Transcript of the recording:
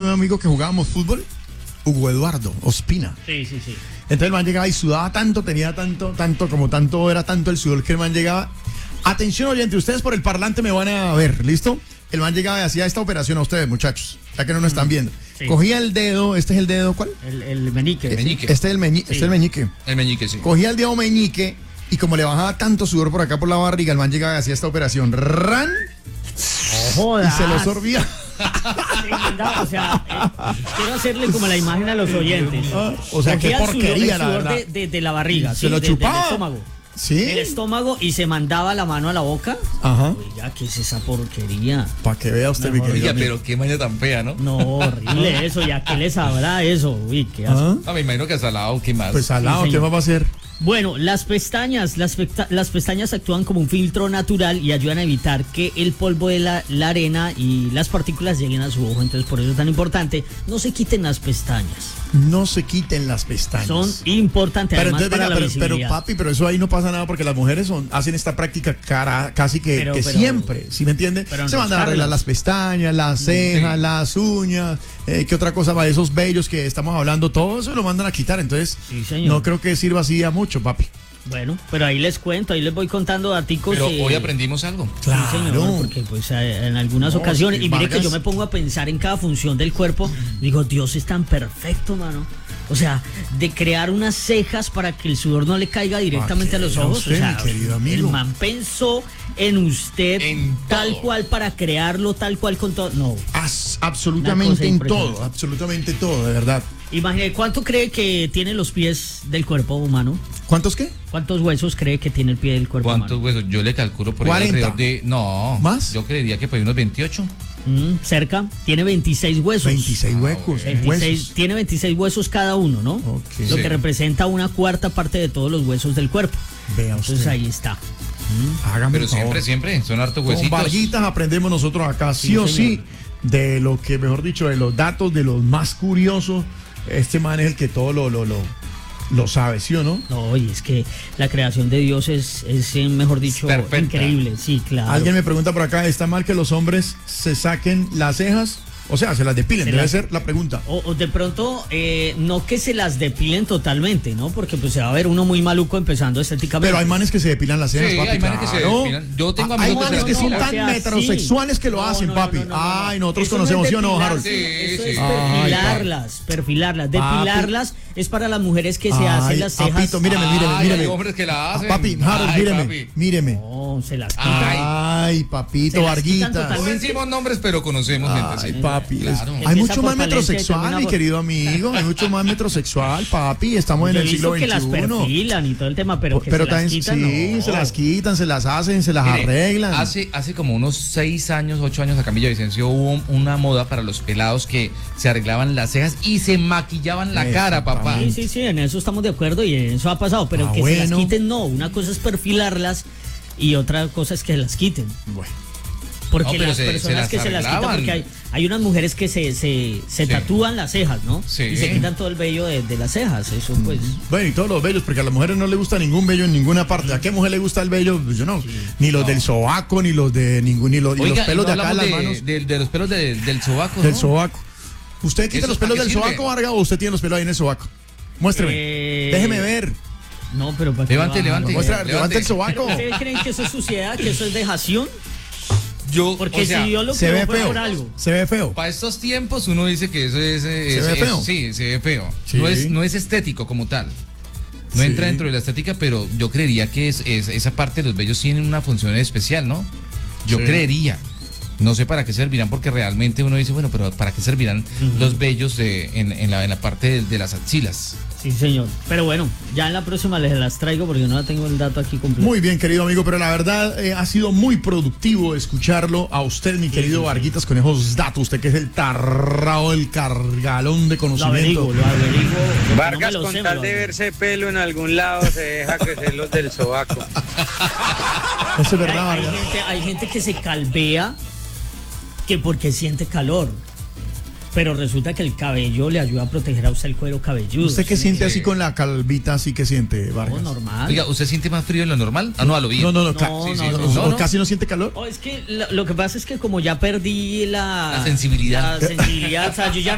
un amigo que jugábamos fútbol, Hugo Eduardo Ospina. Sí. Entonces el man llegaba y sudaba tanto, tenía tanto, era tanto el sudor que el man llegaba. Atención oyente, ustedes por el parlante me van a ver, ¿listo? El man llegaba y hacía esta operación a ustedes, muchachos, ya que no nos están viendo. Sí. Cogía el dedo, ¿este es el dedo cuál? El meñique. Este es el meñique. El meñique, sí. Cogía el dedo meñique y como le bajaba tanto sudor por acá por la barriga, el man llegaba y hacía esta operación. ¡Ran! Jodas. Y se lo sorbía. O sea, quiero hacerle como la imagen a los oyentes. O sea, qué Cogía el porquería, el la sudor verdad. de la barriga, Se lo del chupaba. estómago. ¿Sí? El estómago y se mandaba la mano a la boca. Ajá. Oiga, ¿qué es esa porquería? Para que vea usted, mi querido Oiga, amigo. pero qué maña tan fea, ¿no? No, horrible eso. ¿Y a qué le sabrá eso? Uy, qué asco. ¿Ah? Ah, me imagino que salado, ¿qué más? Pues salado, Sí, ¿qué señor. va a hacer? Bueno, las pestañas actúan como un filtro natural y ayudan a evitar que el polvo de la arena y las partículas lleguen a su ojo. Entonces, por eso es tan importante, no se quiten las pestañas. No se quiten las pestañas. Son importantes, Pero además, entonces, para venga, la pero visibilidad. papi, pero eso ahí no pasa nada porque las mujeres hacen esta práctica casi que Pero- siempre, ¿sí me entiende? pero Se mandan a arreglar enroscarlas. las pestañas, las cejas, Sí. las uñas, ¿qué otra cosa va? Esos vellos que estamos hablando, todo eso lo mandan a quitar, entonces Sí, señor. no creo que sirva así a mucho, papi. Bueno, pero ahí les cuento, ahí les voy contando daticos. Pero hoy aprendimos algo. Sí, señor, porque pues en algunas No, ocasiones, sí, y mire Vargas. que yo me pongo a pensar en cada función del cuerpo, digo, Dios es tan perfecto, mano. O sea, de crear unas cejas para que el sudor no le caiga directamente a los vea ojos. usted, O sea, mi querido amigo. el man pensó en usted En tal todo. cual para crearlo, tal cual con todo. No, Absolutamente Una cosa en impresionante. todo, absolutamente todo, de verdad. imagine, ¿cuánto cree que tienen los pies del cuerpo humano? ¿Cuántos qué? ¿Cuántos huesos cree que tiene el pie del cuerpo ¿Cuántos humano? huesos? Yo le calculo por ahí 40. alrededor de... No. ¿Más? Yo creería que por ahí unos 28. Cerca, tiene 26 huesos. 26 huecos, 26, huesos. tiene 26 huesos cada uno, ¿no? Ok. Lo Sí. que representa una cuarta parte de todos los huesos del cuerpo. Vea Entonces usted. ahí está. Hágame Pero el favor. siempre, son hartos Con huesitos. Varguitas aprendemos nosotros acá, sí, Sí, o sí, señor. de lo que, mejor dicho, de los datos, de los más curiosos. Este man es el que todo lo sabe, ¿sí o no? No, y es que la creación de Dios es mejor dicho, Perfecta. increíble. Sí, claro. Alguien me pregunta por acá, ¿está mal que los hombres se saquen las cejas? O sea, se las depilen, Se debe las- ser la pregunta. O de pronto, no que se las depilen totalmente, ¿no? Porque pues se va a ver uno muy maluco empezando estéticamente. Pero hay manes que se depilan las cejas, Sí, papi. hay manes que se claro. depilan. Yo tengo Hay amigos que manes se que son depilan. tan O sea, heterosexuales que lo No, hacen, no, papi. no, no, no. Ay, nosotros Eso no conocemos, es ¿sí o no, Harold? depilarse, eso Sí, es sí. perfilarlas. Papi. Depilarlas es para las mujeres que se hacen las cejas. papito, míreme. Ay, hay hombres que la hacen. Papi, Harold, Ay, míreme, papi. míreme. No, se las quitan. Ay, papito, Se las quitan Varguitas. No decimos nombres, pero conocemos gente Ay, así. papi. Claro. Hay Empieza mucho por más Valencia y metrosexual, termina mi por- querido amigo. Hay mucho más metrosexual, papi. Estamos en Yo el he siglo visto que las XXI. perfilan y todo el tema, pero que Pero se las también quitan, sí, no. se las quitan, se las hacen, se las Mire, arreglan. Hace como unos 6 años, 8 años acá en Villavicencio hubo una moda para los pelados que se arreglaban las cejas y se maquillaban la cara, papá. Sí, en eso estamos de acuerdo y eso ha pasado, pero Ah, que se las bueno. quiten no, una cosa es perfilarlas y otra cosa es que las quiten. Bueno, Porque No, pero las se personas las que se las quitan, arreglaban. porque hay unas mujeres que se tatúan las cejas, ¿no? Sí. Y se quitan todo el vello de las cejas, eso pues... bueno, y todos los vellos, porque a las mujeres no le gusta ningún vello en ninguna parte. ¿A qué mujer le gusta el vello? Pues yo no. Ni los del sobaco, ni los de ningún, ni los, y Oiga, los pelos y no de acá de las hablamos manos. de los pelos del sobaco, Del ¿no? sobaco. ¿Usted quita ¿Eso los para pelos qué del sirve? sobaco, Varga, o usted tiene los pelos ahí en el sobaco? Muéstreme. Déjeme ver. No, pero ¿para qué Levante, va? levante. Levante el sobaco. ¿Ustedes creen que eso es suciedad, que eso es dejación? Yo, Porque o sea, si yo lo Se creo ve fue feo. por algo. Se ve feo. para estos tiempos uno dice que eso es... ¿Se ve feo? Sí, se ve feo. Sí. No es estético como tal. No Sí. entra dentro de la estética, pero yo creería que esa parte de los vellos tienen una función especial, ¿no? Yo Sí. creería. No sé para qué servirán, porque realmente uno dice, bueno, pero ¿para qué servirán los vellos en la parte de las axilas? Sí, señor. Pero bueno, ya en la próxima les las traigo porque no tengo el dato aquí completo. Muy bien, querido amigo, pero la verdad ha sido muy productivo escucharlo a usted, mi querido Varguitas, con esos datos. Usted que es el tarrao, el cargalón de Lo conocimiento. averiguo. No Vargas, me lo con sé, me tal lo de averiguo. verse pelo en algún lado, se deja crecer los del sobaco. Eso es verdad, Hay Vargas. hay gente que se calvea que porque siente calor. Pero resulta que el cabello le ayuda a proteger a usted el cuero cabelludo. ¿Usted qué ¿sí? siente así con la calvita, así que siente, No, Vargas? normal. Oiga, ¿usted siente más frío de lo normal? Ah, no, a lo bien. No, No, sí, sí, no, ¿O no. casi no siente calor? Oh, es que lo que pasa es que como ya perdí La sensibilidad. la sensibilidad, o sea, yo ya